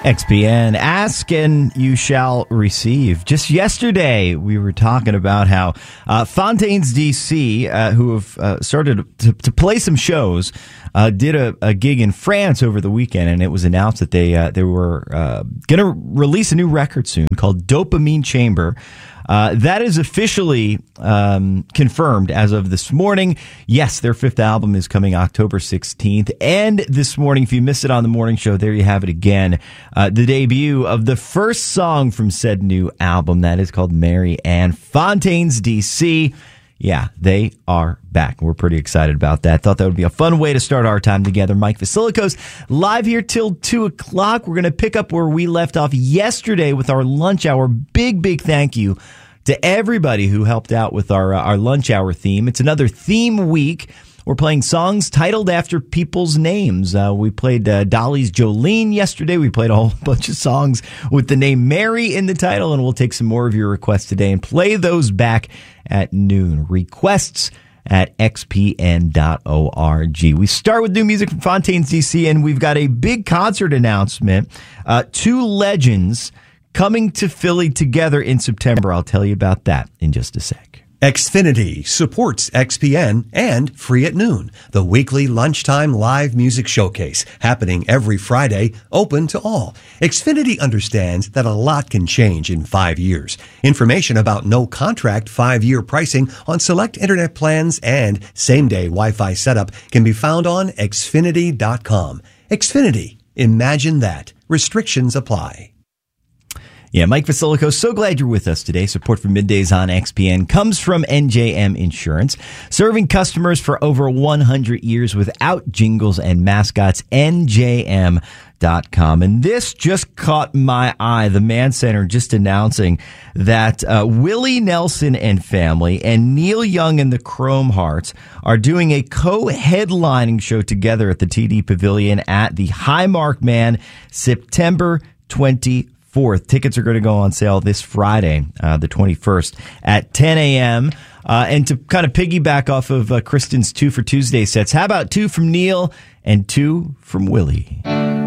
XPN, ask and you shall receive. Just yesterday, we were talking about how Fontaines DC, who have started to play some shows, did a gig in France over the weekend, and it was announced that they were going to release a new record soon called Dopamine Chamber. That is officially confirmed as of this morning. Yes, their fifth album is coming October 16th. And this morning, if you missed it on the morning show, there you have it again. The debut of the first song from said new album. That is called Mary Ann. Fontaines DC. Yeah, they are back. We're pretty excited about that. Thought that would be a fun way to start our time together. Mike Vasilikos live here till 2 o'clock. We're going to pick up where we left off yesterday with our lunch hour. Big thank you to everybody who helped out with our lunch hour theme. It's another theme week. We're playing songs titled after people's names. We played Dolly's Jolene yesterday. We played a whole bunch of songs with the name Mary in the title, and we'll take some more of your requests today and play those back at noon. Requests at xpn.org. We start with new music from Fontaines DC, and we've got a big concert announcement. Two legends coming to Philly together in September. I'll tell you about that in just a sec. Xfinity supports XPN and Free at Noon, the weekly lunchtime live music showcase happening every Friday, open to all. Xfinity understands that a lot can change in 5 years. Information about no contract 5-year pricing on select internet plans and same-day Wi-Fi setup can be found on Xfinity.com. Xfinity. Imagine that. Restrictions apply. Yeah, Mike Vasilikos, so glad you're with us today. Support for Middays on XPN comes from NJM Insurance, serving customers for over 100 years without jingles and mascots. NJM.com. And this just caught my eye. The Mann Center just announcing that Willie Nelson and family and Neil Young and the Chrome Hearts are doing a co-headlining show together at the TD Pavilion at the Highmark Mann, September 24th. Tickets are going to go on sale this Friday, the 21st at 10 a.m. And to kind of piggyback off of Kristen's 2 for Tuesday sets, how about 2 from Neil and 2 from Willie?